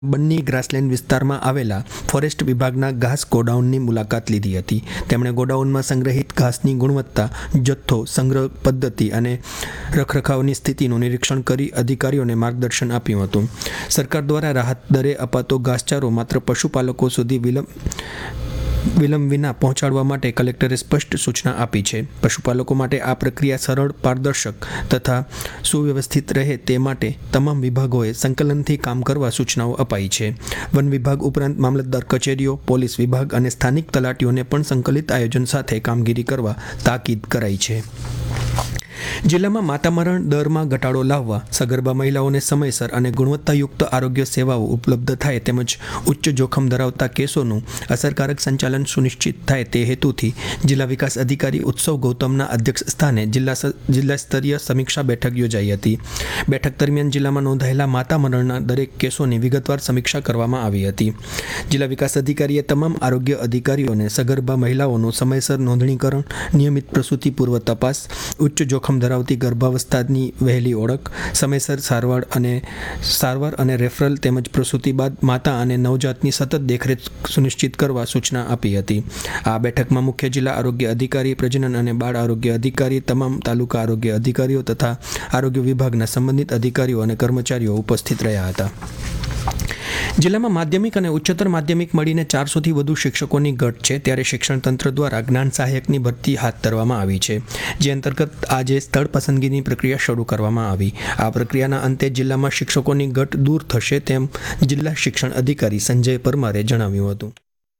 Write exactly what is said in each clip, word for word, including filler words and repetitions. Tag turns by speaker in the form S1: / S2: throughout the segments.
S1: Banni grassland વિસ્તારમાં આવેલા forest વિભાગના ઘાસ ગોડાઉનની મુલાકાત લીધી હતી. તેમણે ગોડાઉનમાં સંગ્રહિત ઘાસની ગુણવત્તા, જથ્થો, સંગ્રહ પદ્ધતિ અને રખરખાવની સ્થિતિનું નિરીક્ષણ કરી અધિકારીઓને માર્ગદર્શન આપ્યું હતું. સરકાર દ્વારા રાહત દરે અપાતો ઘાસચારો માત્ર પશુપાલકો સુધી વિલંબ વિલંબ વિના પહોંચાડવા માટે કલેક્ટરે સ્પષ્ટ સૂચના આપી છે. પશુપાલકો માટે આ પ્રક્રિયા સરળ, પારદર્શક તથા સુવ્યવસ્થિત રહે તે માટે તમામ વિભાગોએ સંકલનથી કામ કરવા સૂચનાઓ અપાઈ છે. વન વિભાગ ઉપરાંત મામલતદાર કચેરીઓ, પોલીસ વિભાગ અને સ્થાનિક તલાટીઓને પણ સંકલિત આયોજન સાથે કામગીરી કરવા તાકીદ કરાઈ છે. જિલ્લામાં માતા મરણ દરમાં ઘટાડો લાવવા, સગર્ભા મહિલાઓને સમયસર અને ગુણવત્તાયુક્ત આરોગ્ય સેવાઓ ઉપલબ્ધ થાય તેમજ ઉચ્ચ જોખમ ધરાવતા કેસોનું અસરકારક સંચાલન સુનિશ્ચિત થાય તે હેતુથી જિલ્લા વિકાસ અધિકારી ઉત્સવ ગૌતમના અધ્યક્ષ સ્થાને જિલ્લા જિલ્લા સ્તરીય સમીક્ષા બેઠક યોજાઈ હતી. બેઠક દરમિયાન જિલ્લામાં નોંધાયેલા માતા મરણના દરેક કેસોની વિગતવાર સમીક્ષા કરવામાં આવી હતી. જિલ્લા વિકાસ અધિકારીએ તમામ આરોગ્ય અધિકારીઓને સગર્ભા મહિલાઓનું સમયસર નોંધણીકરણ, નિયમિત પ્રસૂતિ પૂર્વ તપાસ, ઉચ્ચ જોખમ ધરાવતી ગર્ભાવસ્થાની વહેલી ઓળખ, સમયસર સારવાર અને સારવાર અને રેફરલ તેમજ પ્રસૂતિ બાદ માતા અને નવજાતની સતત દેખરેખ સુનિશ્ચિત કરવા સૂચના આપી હતી. આ બેઠકમાં મુખ્ય જિલ્લા આરોગ્ય અધિકારી, પ્રજનન અને બાળ આરોગ્ય અધિકારી, તમામ તાલુકા આરોગ્ય અધિકારીઓ તથા આરોગ્ય વિભાગના સંબંધિત અધિકારીઓ અને કર્મચારીઓ ઉપસ્થિત રહ્યા હતા. જિલ્લામાં માધ્યમિક અને ઉચ્ચતર માધ્યમિક મળીને ચારસોથી વધુ શિક્ષકોની ઘટ છે, ત્યારે શિક્ષણ તંત્ર દ્વારા જ્ઞાન સહાયકની ભરતી હાથ ધરવામાં આવી છે, જે અંતર્ગત આજે સ્થળ પસંદગીની પ્રક્રિયા શરૂ કરવામાં આવી. આ પ્રક્રિયાના અંતે જિલ્લામાં શિક્ષકોની ઘટ દૂર થશે તેમ જિલ્લા શિક્ષણ અધિકારી સંજય પરમારે જણાવ્યું હતું.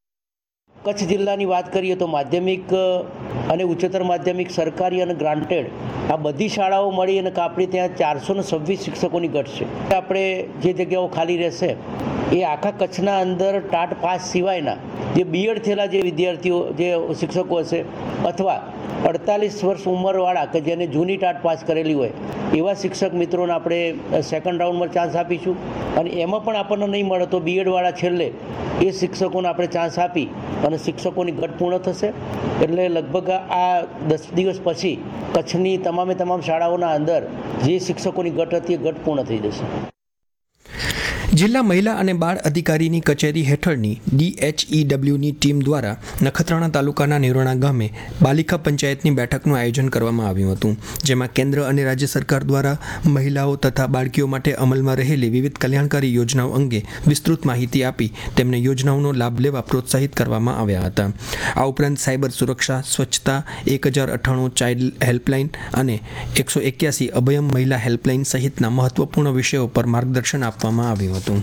S2: કચ્છ જિલ્લાની વાત કરીએ તો માધ્યમિક અને ઉચ્ચતર માધ્યમિક સરકારી અને ગ્રાન્ટેડ આ બધી શાળાઓ મળી અને આપણે ત્યાં ચારસો ને છવ્વીસ શિક્ષકોની ઘટ છે. આપણે જે જગ્યાઓ ખાલી રહેશે એ આખા કચ્છના અંદર ટાટ પાસ સિવાયના જે બીએડ થયેલા જે વિદ્યાર્થીઓ જે શિક્ષકો હશે અથવા અડતાલીસ વર્ષ ઉંમરવાળા કે જેને જૂની ટાટ પાસ કરેલી હોય એવા શિક્ષક મિત્રોને આપણે સેકન્ડ રાઉન્ડમાં ચાન્સ આપીશું. અને એમાં પણ આપણને નહીં મળે તો બીએડવાળા છેલ્લે એ શિક્ષકોને આપણે ચાન્સ આપી અને શિક્ષકોની ઘટ પૂર્ણ થશે. એટલે લગભગ આ દસ દિવસ પછી કચ્છની તમામે તમામ શાળાઓના અંદર જે શિક્ષકોની ઘટ હતી એ ઘટ પૂર્ણ થઈ જશે.
S1: જિલ્લા મહિલા અને બાળ અધિકારીની કચેરી હેઠળની ડીએચઈડબ્લ્યુની ટીમ દ્વારા નખત્રાણા તાલુકાના નિરોણા ગામે બાલિકા પંચાયતની બેઠકનું આયોજન કરવામાં આવ્યું હતું, જેમાં કેન્દ્ર અને રાજ્ય સરકાર દ્વારા મહિલાઓ તથા બાળકીઓ માટે અમલમાં રહેલી વિવિધ કલ્યાણકારી યોજનાઓ અંગે વિસ્તૃત માહિતી આપી તેમને યોજનાઓનો લાભ લેવા પ્રોત્સાહિત કરવામાં આવ્યા હતા. આ ઉપરાંત સાયબર સુરક્ષા, સ્વચ્છતા, એક હજાર અઠ્ઠાણું ચાઇલ્ડ હેલ્પલાઇન અને એકસો એક્યાસી અભયમ મહિલા હેલ્પલાઇન સહિતના મહત્વપૂર્ણ વિષયો પર માર્ગદર્શન આપવામાં આવ્યું હતું.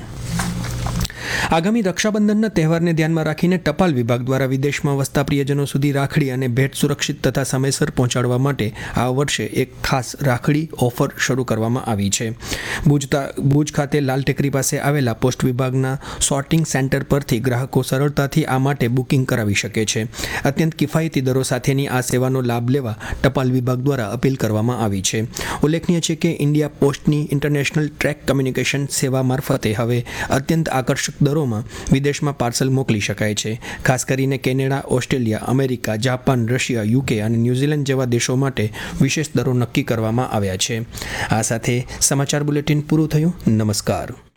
S1: આગામી રક્ષાબંધનના તહેવારને ધ્યાનમાં રાખીને ટપાલ વિભાગ દ્વારા વિદેશમાં વસતા પ્રિયજનો સુધી રાખડી અને ભેટ સુરક્ષિત તથા સમયસર પહોંચાડવા માટે આ વર્ષે એક ખાસ રાખડી ઓફર શરૂ કરવામાં આવી છે. ભુજ ભુજ ખાતે લાલ ટેકરી પાસે આવેલા પોસ્ટ વિભાગના સોર્ટિંગ સેન્ટર પરથી ગ્રાહકો સરળતાથી આ માટે બુકિંગ કરાવી શકે છે. અત્યંત કિફાયતી દરો સાથેની આ સેવાનો લાભ લેવા ટપાલ વિભાગ દ્વારા અપીલ કરવામાં આવી છે. ઉલ્લેખનીય છે કે ઇન્ડિયા પોસ્ટની ઇન્ટરનેશનલ ટ્રેક કમ્યુનિકેશન સેવા મારફતે હવે અત્યંત આકર્ષક દરોમાં વિદેશમાં પાર્સલ મોકલી શકાય છે. ખાસ કરીને Canada, Australia, America, Japan, Russia, UK અને ન્યૂઝીલેન્ડ જેવા દેશો માટે વિશેષ દરો નક્કી કરવામાં આવ્યા છે. આ સાથે સમાચાર બુલેટિન પૂરું થયું. નમસ્કાર.